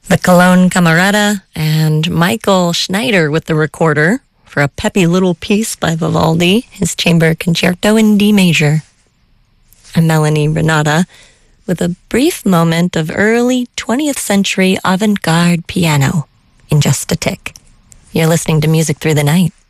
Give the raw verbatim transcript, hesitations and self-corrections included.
The Cologne Camerata and Michael Schneider with the recorder for a peppy little piece by Vivaldi, his chamber concerto in D major. I'm Melanie Renata with a brief moment of early twentieth century avant-garde piano in just a tick. You're listening to Music Through the Night.